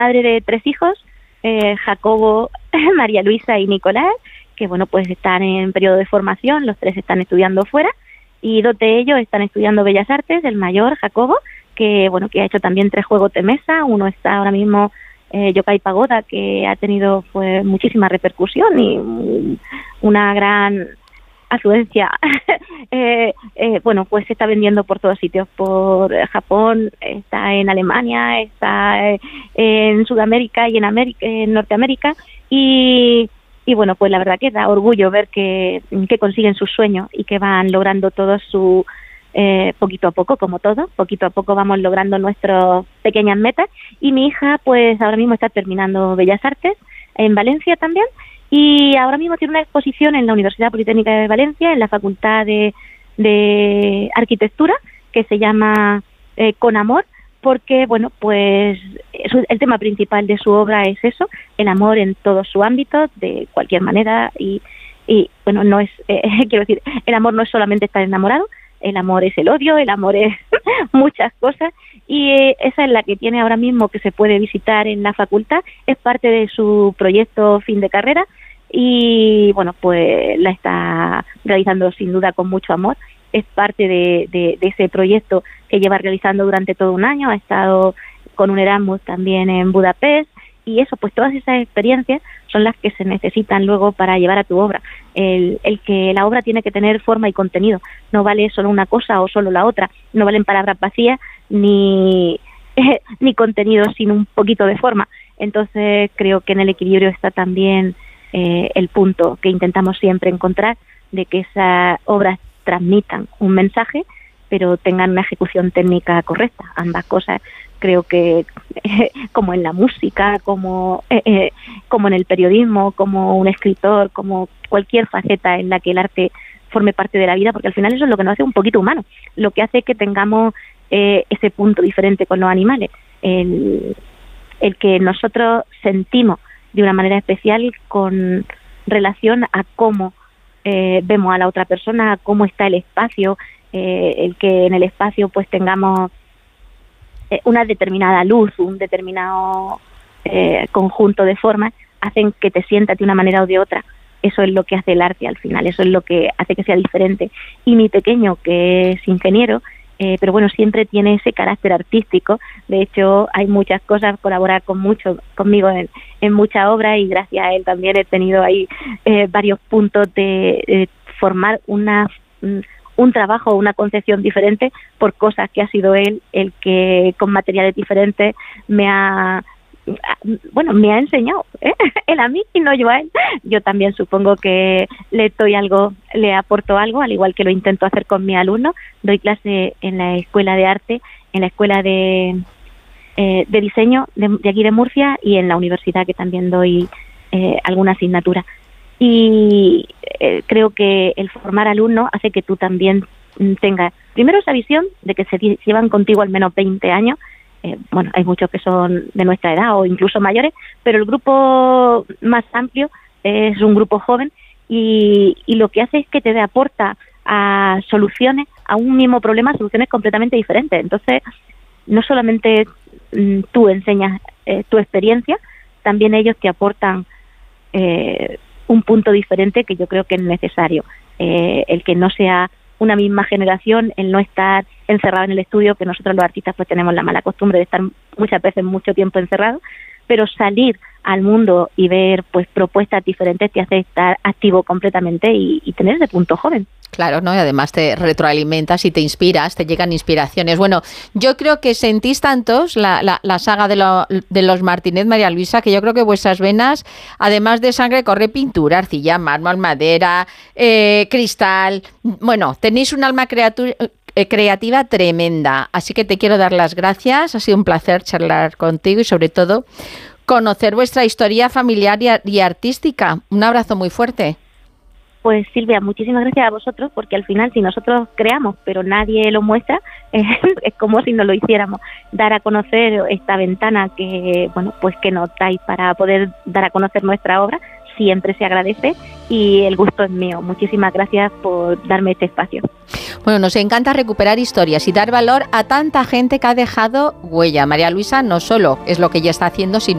madre de 3 hijos, Jacobo, María Luisa y Nicolás, que bueno, pues están en periodo de formación, los 3 están estudiando fuera, y 2 de ellos están estudiando Bellas Artes, el mayor, Jacobo, que bueno, que ha hecho también 3 juegos de mesa, uno está ahora mismo Yokai Pagoda, que ha tenido pues muchísima repercusión y una gran afluencia. Bueno, pues se está vendiendo por todos sitios, por Japón, está en Alemania, está en Sudamérica y en Norteamérica, y bueno, pues la verdad que da orgullo ver que consiguen sus sueños y que van logrando todos su poquito a poco, como todo, poquito a poco vamos logrando nuestras pequeñas metas. Y mi hija pues ahora mismo está terminando Bellas Artes en Valencia también, y ahora mismo tiene una exposición en la Universidad Politécnica de Valencia, en la Facultad de Arquitectura, que se llama Con Amor, porque bueno, pues el tema principal de su obra es eso, el amor en todo su ámbito, de cualquier manera, y bueno, no es, quiero decir, el amor no es solamente estar enamorado, el amor es el odio, el amor es muchas cosas, y esa es la que tiene ahora mismo, que se puede visitar en la facultad, es parte de su proyecto fin de carrera, y bueno, pues la está realizando sin duda con mucho amor. Es parte de ese proyecto que lleva realizando durante todo un año, ha estado con un Erasmus también en Budapest, y eso, pues todas esas experiencias son las que se necesitan luego para llevar a tu obra. El que la obra tiene que tener forma y contenido, no vale solo una cosa o solo la otra, no valen palabras vacías ni contenido sin un poquito de forma. Entonces creo que en el equilibrio está también el punto que intentamos siempre encontrar, de que esas obras transmitan un mensaje, pero tengan una ejecución técnica correcta. Ambas cosas creo que, como en la música, como en el periodismo, como un escritor, como cualquier faceta en la que el arte forme parte de la vida, porque al final eso es lo que nos hace un poquito humanos, lo que hace que tengamos ese punto diferente con los animales, el que nosotros sentimos de una manera especial con relación a cómo vemos a la otra persona, a cómo está el espacio, el que en el espacio pues tengamos una determinada luz, un determinado conjunto de formas, hacen que te sientas de una manera o de otra. Eso es lo que hace el arte al final, eso es lo que hace que sea diferente. Y mi pequeño, que es ingeniero, pero bueno, siempre tiene ese carácter artístico. De hecho, hay muchas cosas, colabora conmigo en muchas obras, y gracias a él también he tenido ahí varios puntos de formar un trabajo, una concepción diferente por cosas que ha sido él el que con materiales diferentes me ha enseñado, él a mí y no yo a él. Yo también supongo que le aporto algo, al igual que lo intento hacer con mis alumnos. Doy clase en la Escuela de Arte, en la Escuela de Diseño de aquí de Murcia, y en la universidad, que también doy alguna asignatura. Y creo que el formar alumnos hace que tú también tengas primero esa visión de que se llevan contigo al menos 20 años. Bueno, hay muchos que son de nuestra edad o incluso mayores, pero el grupo más amplio es un grupo joven, y lo que hace es que te aporta a soluciones, a un mismo problema, soluciones completamente diferentes. Entonces, no solamente tú enseñas tu experiencia, también ellos te aportan un punto diferente, que yo creo que es necesario, el que no sea una misma generación, el no estar encerrado en el estudio, que nosotros los artistas pues tenemos la mala costumbre de estar muchas veces mucho tiempo encerrados, pero salir al mundo y ver pues propuestas diferentes te hace estar activo completamente y tener ese punto joven. Claro, ¿no? Y además te retroalimentas y te inspiras, te llegan inspiraciones. Bueno, yo creo que sentís tantos la saga de los Martínez, María Luisa, que yo creo que vuestras venas, además de sangre, corre pintura, arcilla, mármol, madera, cristal. Bueno, tenéis un alma creativa tremenda. Así que te quiero dar las gracias. Ha sido un placer charlar contigo y sobre todo conocer vuestra historia familiar y artística. Un abrazo muy fuerte. Pues Silvia, muchísimas gracias a vosotros, porque al final si nosotros creamos pero nadie lo muestra, es como si no lo hiciéramos. Dar a conocer esta ventana que nos dais para poder dar a conocer nuestra obra siempre se agradece, y el gusto es mío. Muchísimas gracias por darme este espacio. Bueno, nos encanta recuperar historias y dar valor a tanta gente que ha dejado huella. María Luisa no solo es lo que ella está haciendo, sino